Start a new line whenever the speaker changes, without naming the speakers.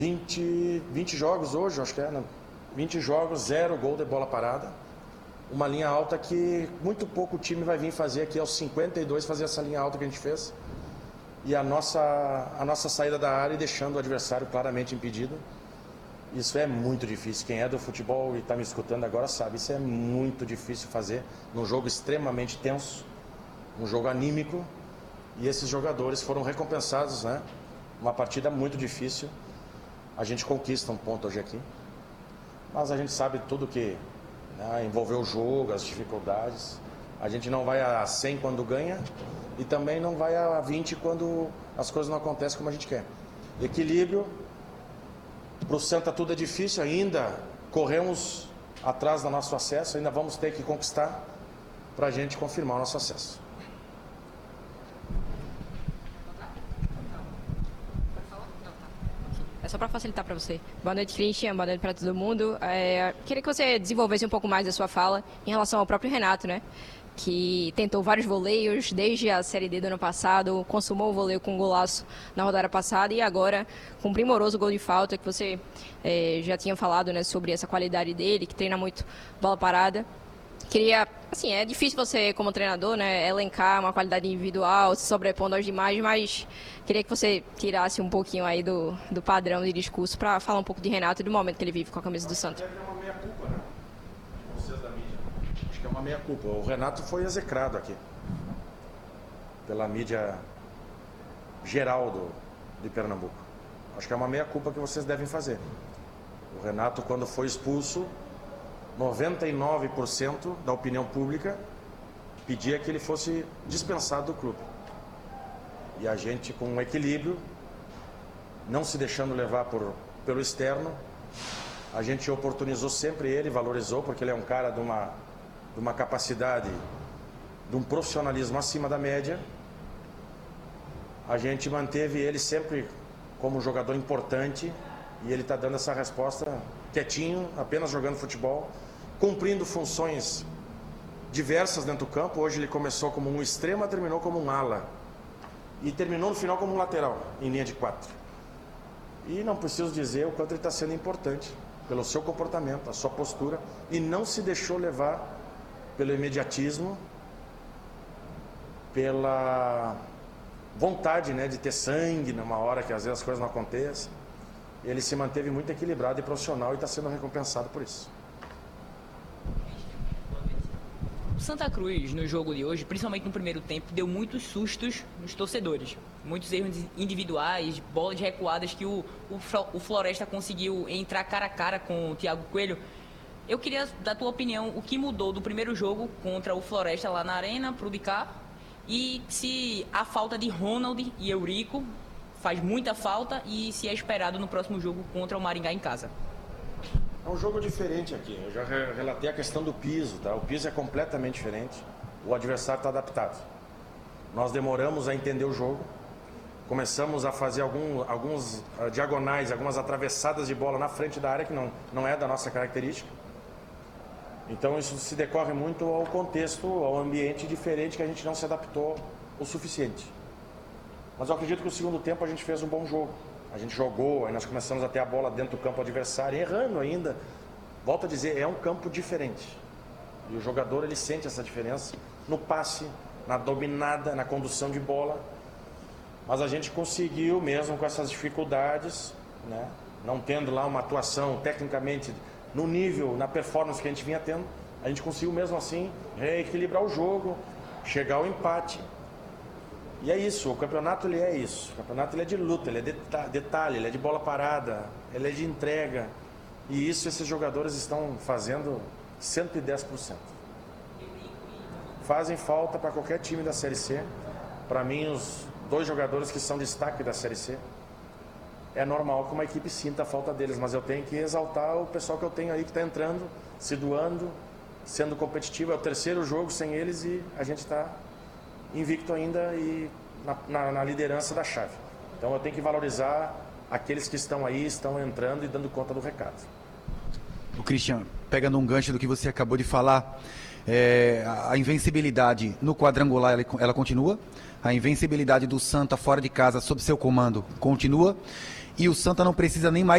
20 jogos hoje, acho que é, né? 20 jogos, 0 gol de bola parada. Uma linha alta que muito pouco time vai vir fazer aqui aos 52, fazer essa linha alta que a gente fez. E a nossa saída da área e deixando o adversário claramente impedido. Isso é muito difícil. Quem é do futebol e está me escutando agora sabe, isso é muito difícil fazer num jogo extremamente tenso, um jogo anímico. E esses jogadores foram recompensados, né? Uma partida muito difícil. A gente conquista um ponto hoje aqui. Mas a gente sabe tudo que, né, envolveu o jogo, as dificuldades. A gente não vai a 100 quando ganha e também não vai a 20 quando as coisas não acontecem como a gente quer. Equilíbrio. Para o Santa tudo é difícil, ainda corremos atrás do nosso acesso, ainda vamos ter que conquistar para a gente confirmar o nosso acesso.
É só para facilitar para você. Boa noite, Christian. Boa noite para todo mundo. Queria que você desenvolvesse um pouco mais a sua fala em relação ao próprio Renato, né? Que tentou vários voleios desde a Série D do ano passado, consumou o voleio com um golaço na rodada passada e agora com um primoroso gol de falta, que você já tinha falado, né, sobre essa qualidade dele, que treina muito bola parada. Queria, assim, é difícil você, como treinador, né, elencar uma qualidade individual, se sobrepondo aos demais, mas queria que você tirasse um pouquinho aí do padrão de discurso para falar um pouco de Renato e do momento que ele vive com a camisa do Santos.
É uma meia-culpa, né? Vocês da mídia. Acho que é uma meia-culpa. O Renato foi execrado aqui pela mídia geral de Pernambuco. Acho que é uma meia-culpa que vocês devem fazer. O Renato, quando foi expulso, 99% da opinião pública pedia que ele fosse dispensado do clube. E a gente, com um equilíbrio, não se deixando levar pelo externo, a gente oportunizou sempre ele, valorizou, porque ele é um cara de uma capacidade, de um profissionalismo acima da média. A gente manteve ele sempre como um jogador importante e ele está dando essa resposta quietinho, apenas jogando futebol, cumprindo funções diversas dentro do campo. Hoje ele começou como um extremo, terminou como um ala e terminou no final como um lateral, em linha de 4. E não preciso dizer o quanto ele está sendo importante pelo seu comportamento, a sua postura, e não se deixou levar pelo imediatismo, pela vontade, né, de ter sangue numa hora que às vezes as coisas não acontecem. Ele se manteve muito equilibrado e profissional e está sendo recompensado por isso.
O Santa Cruz, no jogo de hoje, principalmente no primeiro tempo, deu muitos sustos nos torcedores. Muitos erros individuais, bolas recuadas que o Floresta conseguiu entrar cara a cara com o Thiago Coelho. Eu queria, da tua opinião, o que mudou do primeiro jogo contra o Floresta lá na Arena para o de cá, e se a falta de Ronald e Eurico faz muita falta e se é esperado no próximo jogo contra o Maringá em casa.
É um jogo diferente aqui. Eu já relatei a questão do piso, tá? O piso é completamente diferente. O adversário está adaptado. Nós demoramos a entender o jogo. Começamos a fazer alguns diagonais, algumas atravessadas de bola na frente da área, que não é da nossa característica. Então isso se decorre muito ao contexto, ao ambiente diferente que a gente não se adaptou o suficiente. Mas eu acredito que no segundo tempo a gente fez um bom jogo. A gente jogou, aí nós começamos a ter a bola dentro do campo adversário, errando ainda. Volto a dizer, é um campo diferente. E o jogador, ele sente essa diferença no passe, na dominada, na condução de bola. Mas a gente conseguiu, mesmo com essas dificuldades, né, não tendo lá uma atuação tecnicamente no nível, na performance que a gente vinha tendo, a gente conseguiu mesmo assim reequilibrar o jogo, chegar ao empate. E é isso, o campeonato ele é isso. O campeonato ele é de luta, ele é de detalhe, ele é de bola parada, ele é de entrega. E isso esses jogadores estão fazendo 110%. Fazem falta para qualquer time da Série C. Para mim, os 2 jogadores que são destaque da Série C. É normal que uma equipe sinta a falta deles, mas eu tenho que exaltar o pessoal que eu tenho aí que está entrando, se doando, sendo competitivo. É o 3º jogo sem eles e a gente está invicto ainda e na liderança da chave. Então eu tenho que valorizar aqueles que estão aí, estão entrando e dando conta do recado.
O Christian, pegando um gancho do que você acabou de falar, a invencibilidade no quadrangular ela continua, a invencibilidade do Santa fora de casa sob seu comando continua, e o Santa não precisa nem mais